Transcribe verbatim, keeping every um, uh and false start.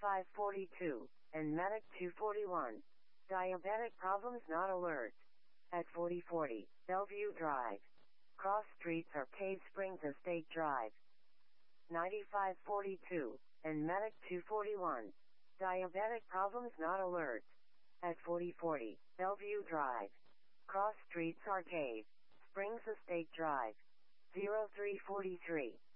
ninety-five forty-two, and Medic two forty-one. Diabetic problems not alert. At forty forty, Bellevue Drive. Cross streets are Cave Springs Estate Drive. ninety-five forty-two, and Medic two forty-one. Diabetic problems not alert. At forty forty, Bellevue Drive. Cross streets are Cave Springs Estate Drive. zero three forty-three,